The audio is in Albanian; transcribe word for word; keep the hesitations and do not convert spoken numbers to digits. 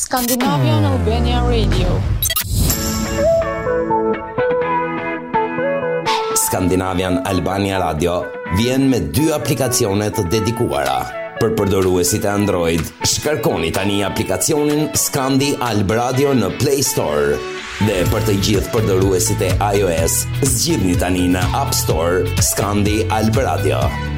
Scandinavian Albania Radio. Scandinavian Albania Radio vjen me dy aplikacione të dedikuara. Për përdoruesit e Android, shkarkoni tani aplikacionin Scandi Alb Radio në Play Store. Dhe për të gjithë përdoruesit e iOS, zgjidhni tani në App Store Scandi Alb Radio.